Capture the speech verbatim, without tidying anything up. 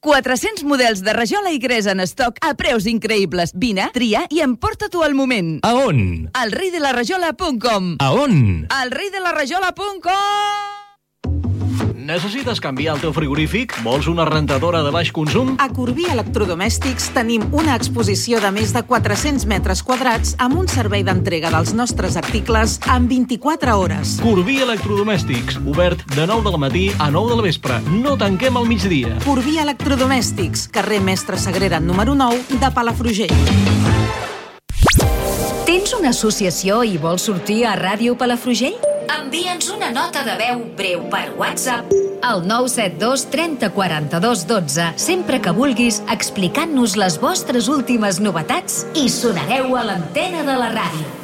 quatre-cents models de rajola i gres en estoc a preus increïbles. Vine, tria i emporta-t'ho al moment. A on? Al rei de la rajola punt com. A on? Al rei de la rajola punt com. Necessites canviar el teu frigorífic? Vols una rentadora de baix consum? A Corbí Electrodomèstics tenim una exposició de més de quatre-cents metres quadrats amb un servei d'entrega dels nostres articles en vint-i-quatre hores. Corbí Electrodomèstics, obert de nou del matí a nou del vespre. No tanquem al migdia. Corbí Electrodomèstics, carrer Mestre Sagrera número nou de Palafrugell. Tens una associació i vols sortir a Ràdio Palafrugell? Envia'ns una nota de veu breu per WhatsApp al nou set dos trenta quaranta-dos dotze, sempre que vulguis, explicant-nos les vostres últimes novetats i sonareu a l'antena de la ràdio.